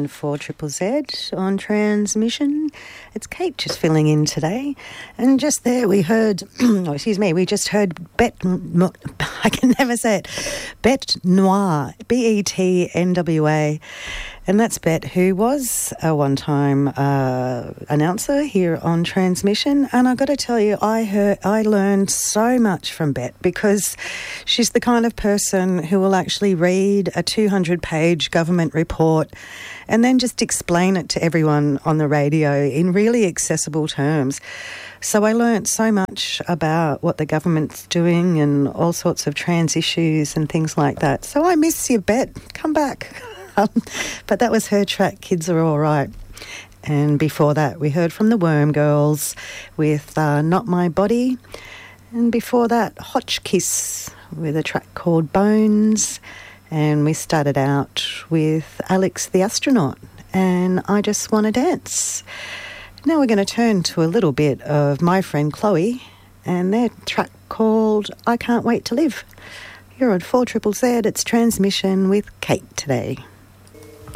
on 4ZZZ on transmission. It's Kate just filling in today. And just there we heard, we just heard I can never say it, Bette Noir, Betnwa. And that's Bette, who was a one-time announcer here on transmission. And I've got to tell you, I learned so much from Bette because she's the kind of person who will actually read a 200-page government report and then just explain it to everyone on the radio in really accessible terms. So I learnt so much about what the government's doing and all sorts of trans issues and things like that. So I miss you, Bette. Come back. But that was her track, Kids Are All Right. And before that, we heard from the Worm Girls with Not My Body. And before that, Hotchkiss with a track called Bones. And we started out with Alex the Astronaut and I Just Want to Dance. Now we're going to turn to a little bit of my friend Chloe and their track called I Can't Wait to Live. You're on 4ZZZ, it's transmission with Kate today.